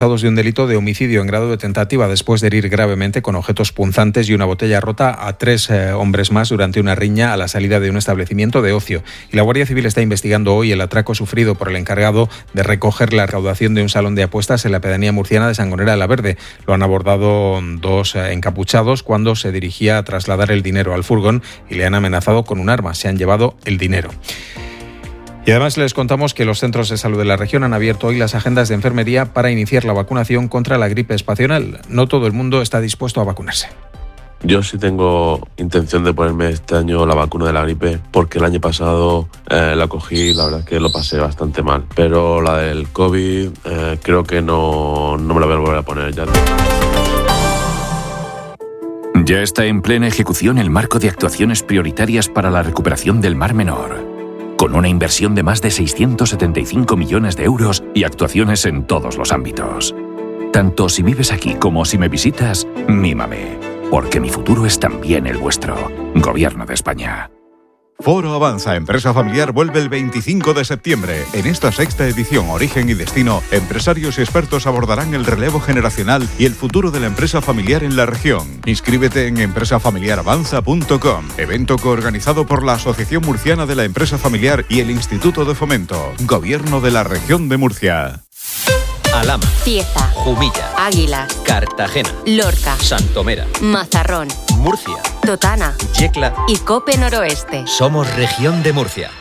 de un delito de homicidio en grado de tentativa después de herir gravemente con objetos punzantes y una botella rota a 3 hombres más durante una riña a la salida de un establecimiento de ocio. Y la Guardia Civil está investigando hoy el atraco sufrido por el encargado de recoger la recaudación de un salón de apuestas en la pedanía murciana de Sangonera de la Verde. Lo han abordado 2 encapuchados cuando se dirigía a trasladar el dinero al furgón y le han amenazado con un arma. Se han llevado el dinero. Y además les contamos que los centros de salud de la región han abierto hoy las agendas de enfermería para iniciar la vacunación contra la gripe espacial. No todo el mundo está dispuesto a vacunarse. Yo sí tengo intención de ponerme este año la vacuna de la gripe, porque el año pasado la cogí y la verdad es que lo pasé bastante mal. Pero la del COVID creo que no me la voy a volver a poner ya. Ya está en plena ejecución el marco de actuaciones prioritarias para la recuperación del Mar Menor, con una inversión de más de 675 millones de euros y actuaciones en todos los ámbitos. Tanto si vives aquí como si me visitas, mímame, porque mi futuro es también el vuestro. Gobierno de España. Foro Avanza Empresa Familiar vuelve el 25 de septiembre. En esta 6ª edición Origen y Destino, empresarios y expertos abordarán el relevo generacional y el futuro de la empresa familiar en la región. Inscríbete en empresafamiliaravanza.com, evento coorganizado por la Asociación Murciana de la Empresa Familiar y el Instituto de Fomento, Gobierno de la Región de Murcia. Alhama, Cieza, Jumilla, Águilas, Cartagena, Lorca, Santomera, Mazarrón, Murcia, Totana, Yecla y Cope Noroeste. Somos Región de Murcia.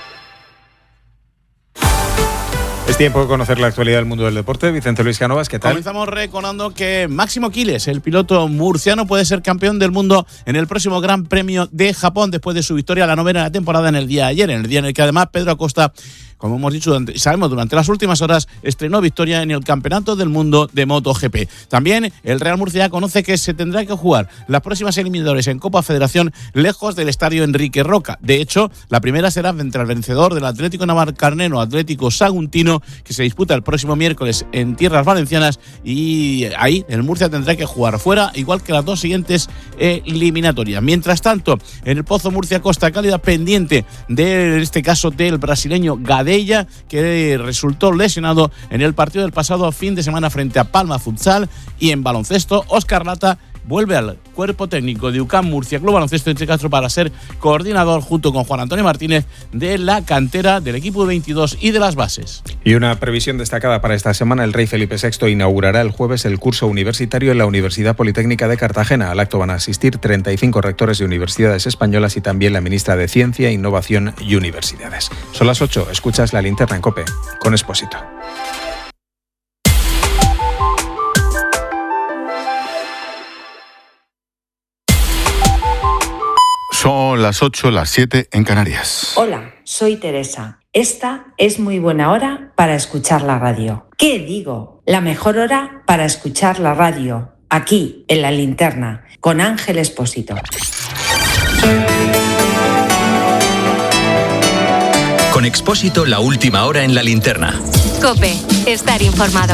Es tiempo de conocer la actualidad del mundo del deporte. Vicente Luis Cánovas, ¿qué tal? Comenzamos recordando que Máximo Quiles, el piloto murciano, puede ser campeón del mundo en el próximo Gran Premio de Japón después de su victoria, la 9ª de la temporada en el día de ayer, en el día en el que además Pedro Acosta, como hemos dicho, sabemos durante las últimas horas, estrenó victoria en el Campeonato del Mundo de MotoGP. También el Real Murcia conoce que se tendrá que jugar las próximas eliminatorias en Copa Federación lejos del estadio Enrique Roca. De hecho, la primera será entre el vencedor del Atlético Navalcarnero Atlético Saguntino, que se disputa el próximo miércoles en tierras valencianas, y ahí el Murcia tendrá que jugar fuera, igual que las 2 siguientes eliminatorias. Mientras tanto, en el Pozo Murcia Costa Cálida, pendiente de, en este caso, del brasileño Gadella, que resultó lesionado en el partido del pasado fin de semana frente a Palma Futsal. Y en baloncesto, Óscar Lata vuelve al cuerpo técnico de UCAM Murcia Club Baloncesto Entre Castro para ser coordinador junto con Juan Antonio Martínez de la cantera del equipo 22 y de las bases. Y una previsión destacada para esta semana: el rey Felipe VI inaugurará el jueves el curso universitario en la Universidad Politécnica de Cartagena. Al acto van a asistir 35 rectores de universidades españolas y también la ministra de Ciencia, Innovación y Universidades. Son las 8, escuchas La Linterna en COPE con Expósito. Son las 8, las 7 en Canarias. Hola, soy Teresa. Esta es muy buena hora para escuchar la radio. ¿Qué digo? La mejor hora para escuchar la radio. Aquí, en La Linterna, con Ángel Expósito. Con Expósito, la última hora en La Linterna. COPE, estar informado.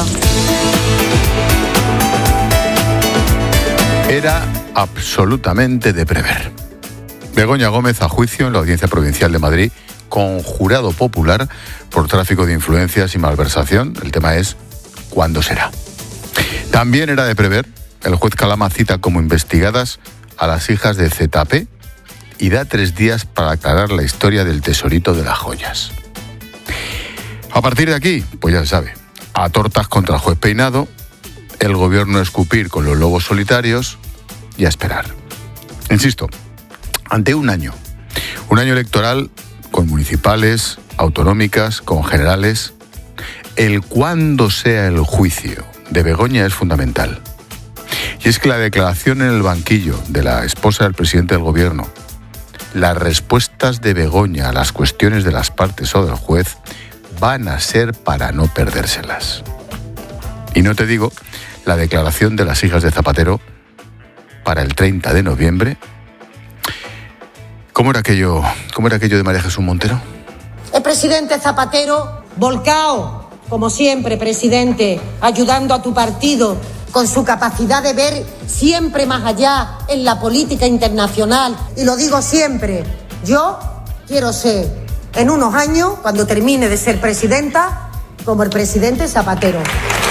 Era absolutamente de prever. Begoña Gómez a juicio en la Audiencia Provincial de Madrid con jurado popular por tráfico de influencias y malversación. El tema es ¿cuándo será? También era de prever. El juez Calama cita como investigadas a las hijas de ZP y da 3 días para aclarar la historia del tesorito de las joyas. A partir de aquí, pues ya se sabe, a tortas contra el juez Peinado, el gobierno a escupir con los lobos solitarios y a esperar. Insisto, ante un año electoral con municipales, autonómicas, con generales, el cuándo sea el juicio de Begoña es fundamental. Y es que la declaración en el banquillo de la esposa del presidente del gobierno, las respuestas de Begoña a las cuestiones de las partes o del juez van a ser para no perdérselas. Y no te digo la declaración de las hijas de Zapatero para el 30 de noviembre. ¿Cómo era aquello de María Jesús Montero? El presidente Zapatero, volcao, como siempre, presidente, ayudando a tu partido con su capacidad de ver siempre más allá en la política internacional. Y lo digo siempre, yo quiero ser, en unos años, cuando termine de ser presidenta, como el presidente Zapatero.